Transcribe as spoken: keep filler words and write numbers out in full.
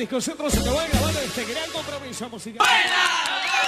Disco Centro se te va a grabar este gran compromiso musical. ¡Buena!